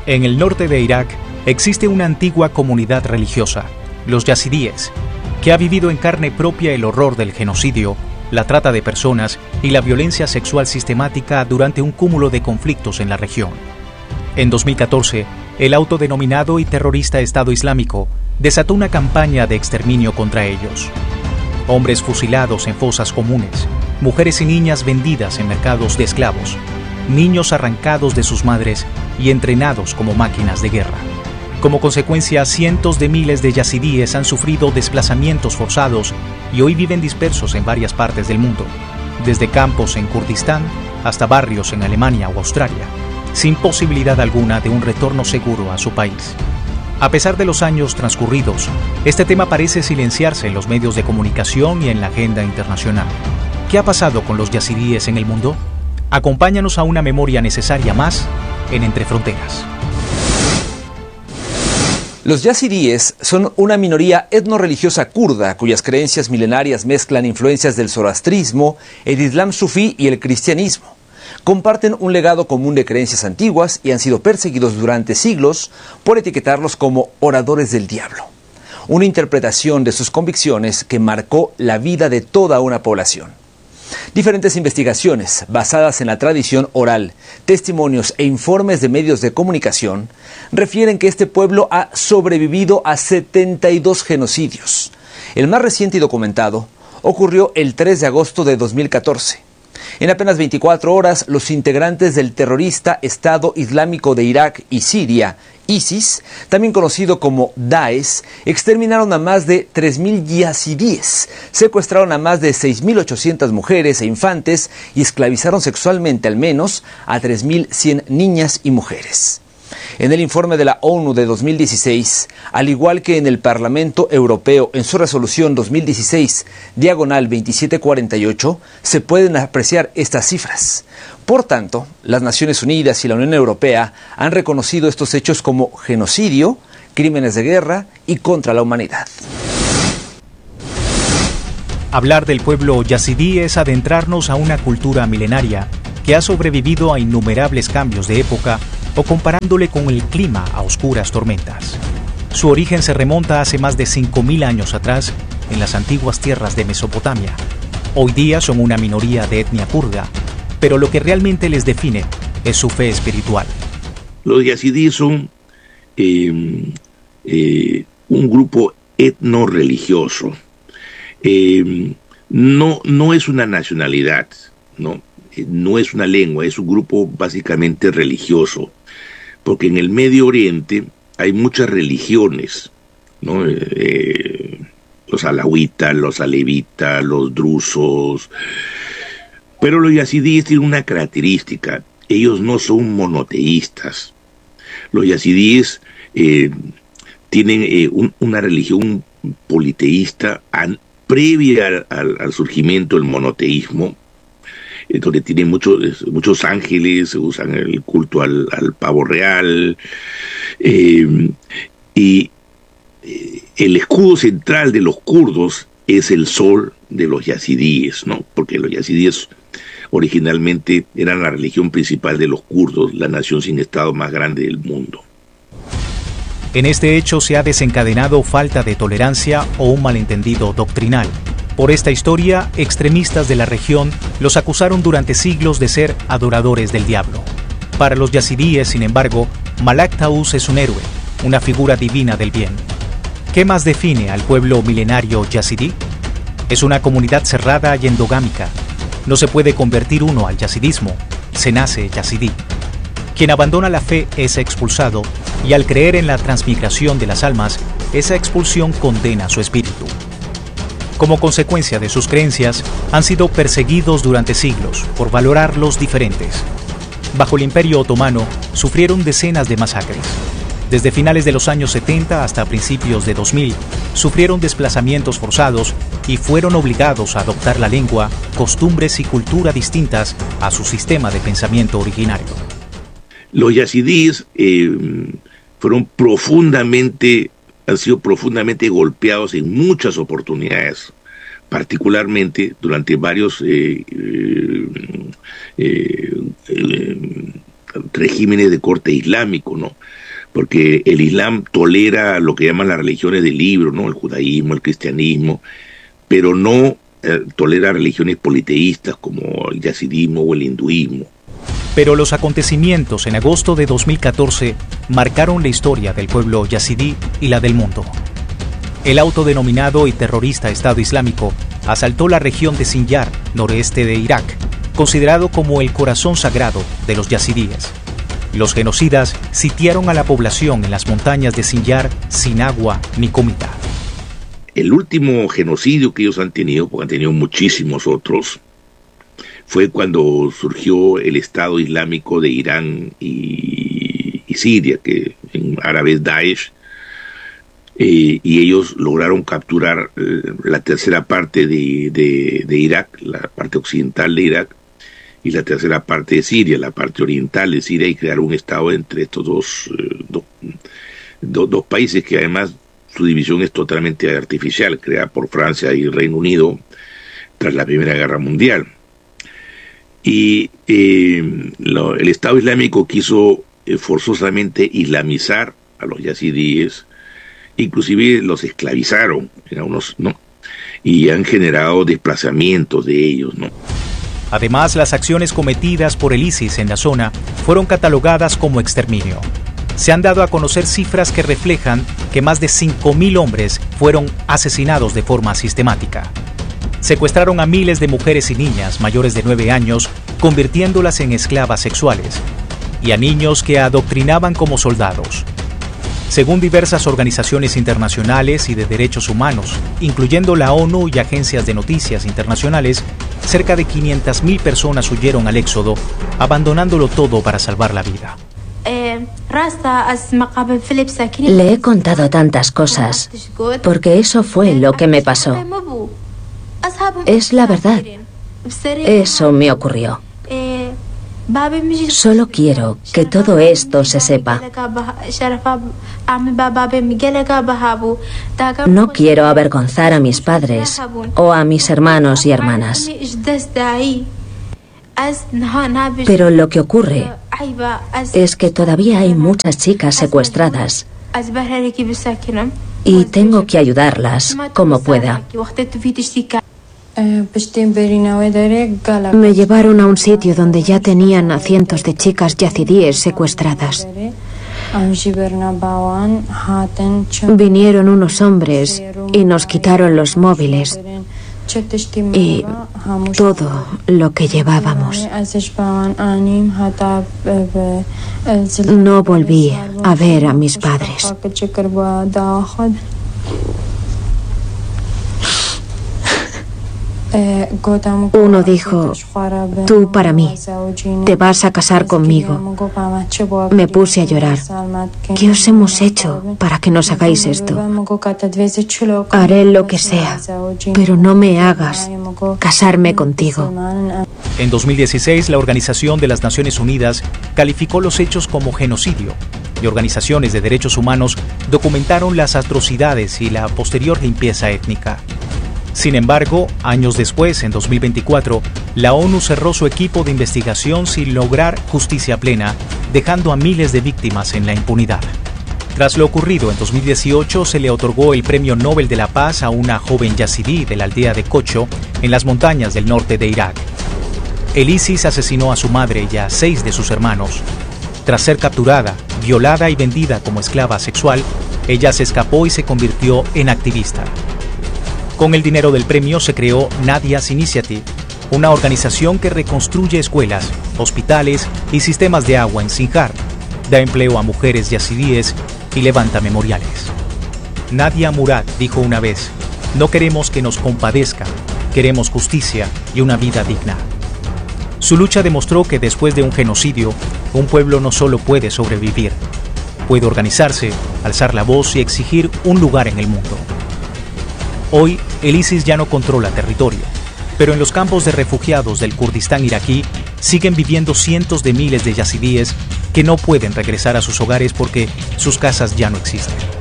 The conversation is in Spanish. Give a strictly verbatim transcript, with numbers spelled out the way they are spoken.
En el norte de Irak existe una antigua comunidad religiosa, los yazidíes, que ha vivido en carne propia el horror del genocidio, la trata de personas y la violencia sexual sistemática durante un cúmulo de conflictos en la región. En dos mil catorce, el autodenominado y terrorista Estado Islámico desató una campaña de exterminio contra ellos. Hombres fusilados en fosas comunes, mujeres y niñas vendidas en mercados de esclavos, niños arrancados de sus madres y entrenados como máquinas de guerra. Como consecuencia, cientos de miles de yazidíes han sufrido desplazamientos forzados y hoy viven dispersos en varias partes del mundo, desde campos en Kurdistán hasta barrios en Alemania o Australia, sin posibilidad alguna de un retorno seguro a su país. A pesar de los años transcurridos, este tema parece silenciarse en los medios de comunicación y en la agenda internacional. ¿Qué ha pasado con los yazidíes en el mundo? Acompáñanos a una memoria necesaria más en Entre Fronteras. Los yazidíes son una minoría etnorreligiosa kurda cuyas creencias milenarias mezclan influencias del zoroastrismo, el islam sufí y el cristianismo. Comparten un legado común de creencias antiguas y han sido perseguidos durante siglos por etiquetarlos como oradores del diablo, una interpretación de sus convicciones que marcó la vida de toda una población. Diferentes investigaciones basadas en la tradición oral, testimonios e informes de medios de comunicación refieren que este pueblo ha sobrevivido a setenta y dos genocidios. El más reciente y documentado ocurrió el tres de agosto de dos mil catorce. En apenas veinticuatro horas, los integrantes del terrorista Estado Islámico de Irak y Siria, ISIS, también conocido como Daesh, exterminaron a más de tres mil yazidíes, secuestraron a más de seis mil ochocientas mujeres e infantes y esclavizaron sexualmente al menos a tres mil cien niñas y mujeres. En el informe de la ONU de dos mil dieciséis, al igual que en el Parlamento Europeo en su resolución dos mil dieciséis, diagonal veintisiete cuarenta y ocho, se pueden apreciar estas cifras. Por tanto, las Naciones Unidas y la Unión Europea han reconocido estos hechos como genocidio, crímenes de guerra y contra la humanidad. Hablar del pueblo yazidí es adentrarnos a una cultura milenaria que ha sobrevivido a innumerables cambios de época o comparándole con el clima a oscuras tormentas. Su origen se remonta hace más de cinco mil años atrás en las antiguas tierras de Mesopotamia. Hoy día son una minoría de etnia kurda, pero lo que realmente les define es su fe espiritual. Los yazidíes son eh, eh, un grupo etno-religioso. Eh, no, no es una nacionalidad, ¿no? No es una lengua, es un grupo básicamente religioso, porque en el Medio Oriente hay muchas religiones, ¿no? Eh, los alawitas, los alevitas, los drusos, pero los yazidíes tienen una característica: ellos no son monoteístas. Los yazidíes eh, tienen eh, un, una religión politeísta an, previa al, al, al surgimiento del monoteísmo, donde tienen muchos, muchos ángeles, usan el culto al, al pavo real, eh, y eh, el escudo central de los kurdos es el sol de los yazidíes, ¿no? Porque los yazidíes originalmente eran la religión principal de los kurdos, la nación sin estado más grande del mundo. En este hecho se ha desencadenado falta de tolerancia o un malentendido doctrinal. Por esta historia, extremistas de la región los acusaron durante siglos de ser adoradores del diablo. Para los yazidíes, sin embargo, Malak Taus es un héroe, una figura divina del bien. ¿Qué más define al pueblo milenario yazidí? Es una comunidad cerrada y endogámica. No se puede convertir uno al yazidismo, se nace yazidí. Quien abandona la fe es expulsado, y al creer en la transmigración de las almas, esa expulsión condena su espíritu. Como consecuencia de sus creencias, han sido perseguidos durante siglos por valorar los diferentes. Bajo el Imperio Otomano, sufrieron decenas de masacres. Desde finales de los años setenta hasta principios de dos mil, sufrieron desplazamientos forzados y fueron obligados a adoptar la lengua, costumbres y cultura distintas a su sistema de pensamiento originario. Los yazidíes eh, fueron profundamente, han sido profundamente golpeados en muchas oportunidades, particularmente durante varios eh, eh, eh, regímenes de corte islámico, ¿no? Porque el Islam tolera lo que llaman las religiones del libro, ¿no? El judaísmo, el cristianismo, pero no eh, tolera religiones politeístas como el yazidismo o el hinduismo. Pero los acontecimientos en agosto de dos mil catorce marcaron la historia del pueblo yazidí y la del mundo. El autodenominado y terrorista Estado Islámico asaltó la región de Sinjar, noreste de Irak, considerado como el corazón sagrado de los yazidíes. Los genocidas sitiaron a la población en las montañas de Sinjar sin agua ni comida. El último genocidio que ellos han tenido, porque han tenido muchísimos otros, fue cuando surgió el Estado Islámico de Irán y, y Siria, que en árabe es Daesh, eh, y ellos lograron capturar eh, la tercera parte de, de, de Irak, la parte occidental de Irak, y la tercera parte de Siria, la parte oriental de Siria, y crearon un Estado entre estos dos, eh, do, do, dos países que además su división es totalmente artificial, creada por Francia y Reino Unido tras la Primera Guerra Mundial. Y eh, lo, el Estado Islámico quiso eh, forzosamente islamizar a los yazidíes, inclusive los esclavizaron, unos, ¿no? Y han generado desplazamientos de ellos, ¿no? Además, las acciones cometidas por el ISIS en la zona fueron catalogadas como exterminio. Se han dado a conocer cifras que reflejan que más de cinco mil hombres fueron asesinados de forma sistemática. Secuestraron a miles de mujeres y niñas mayores de nueve años, convirtiéndolas en esclavas sexuales, y a niños que adoctrinaban como soldados. Según diversas organizaciones internacionales y de derechos humanos, incluyendo la ONU y agencias de noticias internacionales, cerca de quinientas mil personas huyeron al éxodo, abandonándolo todo para salvar la vida. Le he contado tantas cosas, porque eso fue lo que me pasó. Es la verdad. Eso me ocurrió. Solo quiero que todo esto se sepa. No quiero avergonzar a mis padres o a mis hermanos y hermanas. Pero lo que ocurre es que todavía hay muchas chicas secuestradas y tengo que ayudarlas como pueda. Me llevaron a un sitio donde ya tenían a cientos de chicas yazidíes secuestradas. Vinieron unos hombres y nos quitaron los móviles y todo lo que llevábamos. No volví a ver a mis padres. Uno dijo: tú para mí, te vas a casar conmigo. Me puse a llorar. ¿Qué os hemos hecho para que nos hagáis esto? Haré lo que sea, pero no me hagas casarme contigo. En dos mil dieciséis, la Organización de las Naciones Unidas calificó los hechos como genocidio, y organizaciones de derechos humanos documentaron las atrocidades y la posterior limpieza étnica. Sin embargo, años después, en dos mil veinticuatro, la ONU cerró su equipo de investigación sin lograr justicia plena, dejando a miles de víctimas en la impunidad. Tras lo ocurrido en dos mil dieciocho, se le otorgó el Premio Nobel de la Paz a una joven yazidí de la aldea de Kocho, en las montañas del norte de Irak. El ISIS asesinó a su madre y a seis de sus hermanos. Tras ser capturada, violada y vendida como esclava sexual, ella se escapó y se convirtió en activista. Con el dinero del premio se creó Nadia's Initiative, una organización que reconstruye escuelas, hospitales y sistemas de agua en Sinjar, da empleo a mujeres yazidíes y levanta memoriales. Nadia Murad dijo una vez: no queremos que nos compadezcan, queremos justicia y una vida digna. Su lucha demostró que después de un genocidio, un pueblo no solo puede sobrevivir, puede organizarse, alzar la voz y exigir un lugar en el mundo. Hoy, el ISIS ya no controla territorio, pero en los campos de refugiados del Kurdistán iraquí siguen viviendo cientos de miles de yazidíes que no pueden regresar a sus hogares porque sus casas ya no existen.